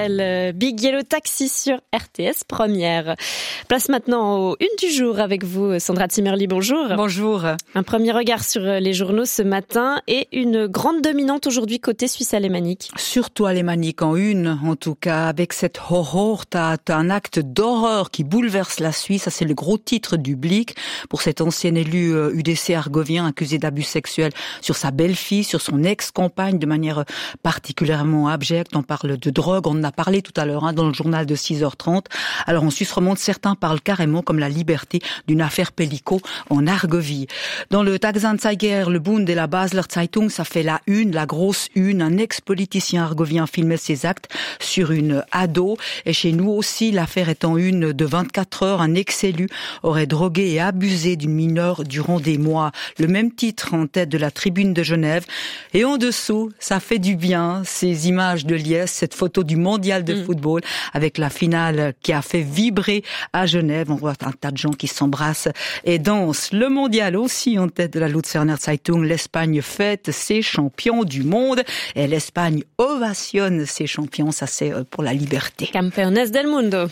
Big Yellow Taxi sur RTS Première. Place maintenant aux une du jour avec vous, Sandra Zimmerli, bonjour. Bonjour. Un premier regard sur les journaux ce matin et une grande dominante aujourd'hui côté suisse alémanique. Surtout alémanique en une, en tout cas, avec cette horreur, t'as un acte d'horreur qui bouleverse la Suisse. Ça, c'est le gros titre du Blick pour cet ancien élu UDC argovien accusé d'abus sexuels sur sa belle-fille, sur son ex-compagne de manière particulièrement abjecte. On parle de drogue, on en a parlé tout à l'heure dans le journal de 6h30. Alors en Suisse romande, certains parlent carrément comme la liberté d'une affaire Pellico en Argovie. Dans le Tagesanzeiger, le Bund et la Basler Zeitung, ça fait la une, la grosse une. Un ex-politicien argovien filmait ses actes sur une ado. Et chez nous aussi, l'affaire est en une de 24 heures. Un ex-élu aurait drogué et abusé d'une mineure durant des mois. Le même titre en tête de la Tribune de Genève. Et en dessous, ça fait du bien, ces images de liesse, cette photo du mondial de football avec la finale qui a fait vibrer à Genève. On voit un tas de gens qui s'embrassent et dansent. Le mondial aussi en tête de la Luzerner Zeitung. L'Espagne fête ses champions du monde et l'Espagne ovationne ses champions. Ça, c'est pour la liberté. Campeones del mundo.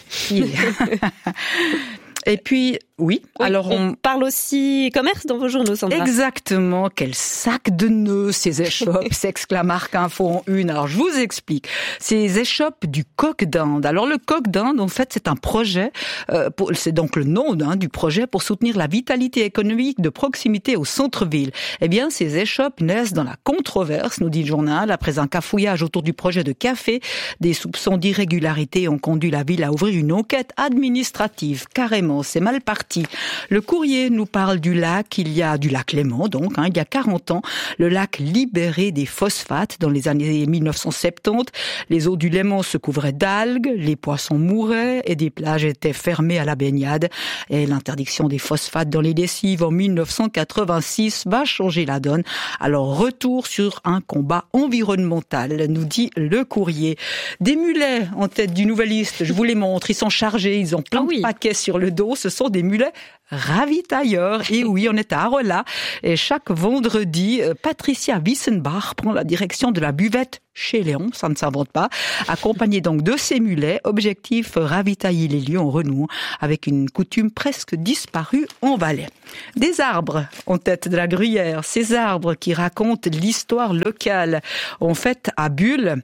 Et puis, oui, alors on parle aussi commerce dans vos journaux, Sandra. Exactement, quel sac de nœuds ces échoppes, s'exclame Arc Info en une. Alors je vous explique, ces échoppes du coq d'Inde. Alors le coq d'Inde, en fait, c'est un projet, c'est donc le nom du projet pour soutenir la vitalité économique de proximité au centre-ville. Eh bien, ces échoppes naissent dans la controverse, nous dit le journal, après un cafouillage autour du projet de café. Des soupçons d'irrégularité ont conduit la ville à ouvrir une enquête administrative, carrément. C'est mal parti. Le Courrier nous parle du lac Léman, donc, il y a 40 ans. Le lac libéré des phosphates dans les années 1970. Les eaux du Léman se couvraient d'algues, les poissons mouraient et des plages étaient fermées à la baignade. Et l'interdiction des phosphates dans les lessives en 1986 va changer la donne. Alors, retour sur un combat environnemental, nous dit le Courrier. Des mulets en tête du Nouvelliste, je vous les montre, ils sont chargés, ils ont plein de paquets sur le dos, ce sont des mulets ravitailleurs. Et oui, on est à Arolla. Et chaque vendredi, Patricia Wissenbach prend la direction de la buvette chez Léon, ça ne s'invente pas, accompagnée donc de ces mulets. Objectif, ravitailler les lieux en renouant avec une coutume presque disparue en Valais. Des arbres en tête de la Gruyère, ces arbres qui racontent l'histoire locale. En fait, à Bulle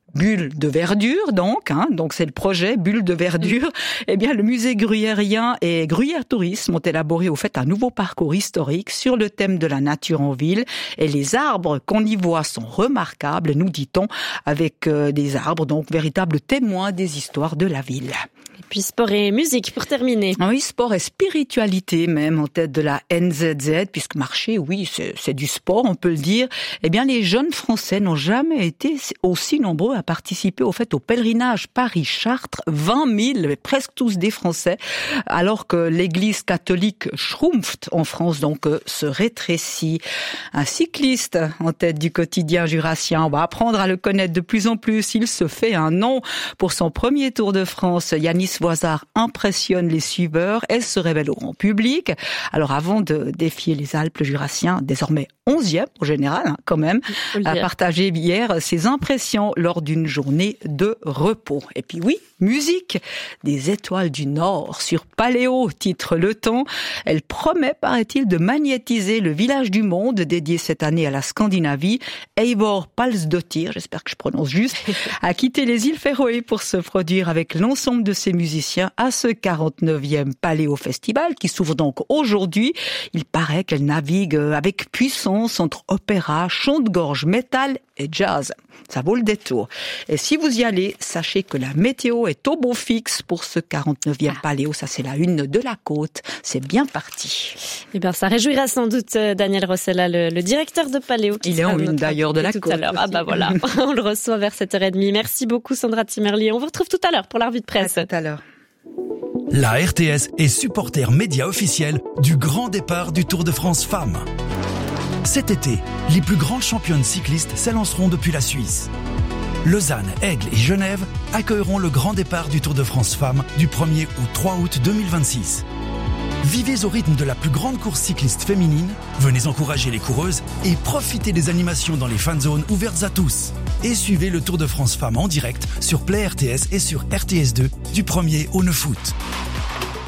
de verdure, donc c'est le projet Bulle de verdure. Eh bien, le musée gruyérien et Gruyère Tourisme ont élaboré au fait un nouveau parcours historique sur le thème de la nature en ville. Et les arbres qu'on y voit sont remarquables, nous dit-on, avec des arbres, donc véritables témoins des histoires de la ville. Et puis sport et musique pour terminer. Oui, sport et spiritualité même en tête de la NZZ, puisque marché, oui, c'est du sport, on peut le dire. Eh bien, les jeunes Français n'ont jamais été aussi nombreux à participer au pèlerinage Paris-Chartres, 20 000, presque tous des Français, alors que l'église catholique schrumpft en France, donc se rétrécit. Un cycliste en tête du quotidien jurassien, on va apprendre à le connaître de plus en plus. Il se fait un nom pour son premier Tour de France. Yanis Voisard impressionne les suiveurs. Elle se révèle au grand public. Alors avant de défier les Alpes, le jurassien, désormais 11e au général, quand même, a partagé hier ses impressions lors d'une journée de repos. Et puis oui, musique, des étoiles du Nord sur Paléo, titre Le Temps. Elle promet, paraît-il, de magnétiser le village du monde dédié cette année à la Scandinavie. Eivor Palsdottir, j'espère que je prononce juste, a quitté les îles Féroé pour se produire avec l'ensemble de ses musiciens à ce 49e Paléo Festival qui s'ouvre donc aujourd'hui. Il paraît qu'elle navigue avec puissance entre opéra, chant de gorge, métal et jazz. Ça vaut le détour. Et si vous y allez, sachez que la météo est au beau fixe pour ce 49e Paléo. Ça, c'est la une de la côte. C'est bien parti. Eh bien, ça réjouira sans doute Daniel Rossella, le directeur de Paléo. Il est en une d'ailleurs de la côte. Ah bah voilà, on le reçoit vers 7h30. Merci beaucoup Sandra Zimmerli. On vous retrouve tout à l'heure pour la revue de presse. À tout à l'heure. La RTS est supporter média officiel du grand départ du Tour de France Femmes. Cet été, les plus grandes championnes cyclistes s'élanceront depuis la Suisse. Lausanne, Aigle et Genève accueilleront le grand départ du Tour de France Femmes du 1er au 3 août 2026. Vivez au rythme de la plus grande course cycliste féminine, venez encourager les coureuses et profitez des animations dans les fan zones ouvertes à tous. et suivez le Tour de France Femmes en direct sur Play RTS et sur RTS2 du 1er au 9 août.